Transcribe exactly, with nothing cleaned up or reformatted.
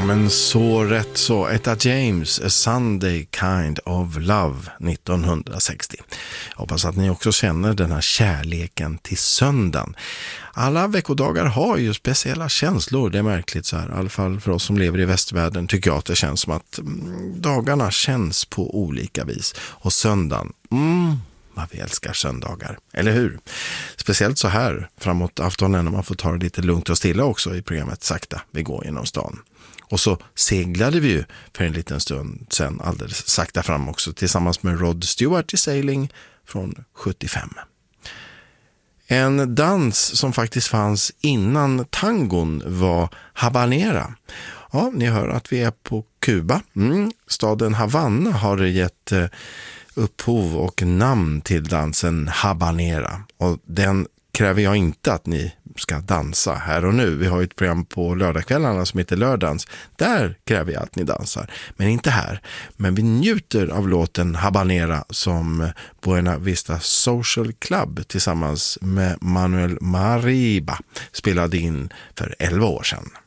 Men så rätt så. Etta James, A Sunday Kind of Love, nittonhundrasextio. Jag hoppas att ni också känner den här kärleken till söndagen. Alla veckodagar har ju speciella känslor, det är märkligt så här. I alla fall för oss som lever i västvärlden tycker jag att det känns som att mm, dagarna känns på olika vis. Och söndagen, mm, vad vi älskar söndagar, eller hur? Speciellt så här framåt aftonen när man får ta det lite lugnt och stilla också i programmet Sakta, vi går genom stan. Och så seglade vi ju för en liten stund sen alldeles sakta fram också tillsammans med Rod Stewart i Sailing från sjuttiofem. En dans som faktiskt fanns innan tangon var habanera. Ja, ni hör att vi är på Kuba. Mm, staden Havanna har gett eh, upphov och namn till dansen habanera. Och den kräver jag inte att ni ska dansa här och nu. Vi har ju ett program på lördagskvällarna som heter Lördans. Där kräver jag att ni dansar, men inte här. Men vi njuter av låten Habanera som Buena Vista Social Club tillsammans med Manuel Mariba spelade in för elva år sedan.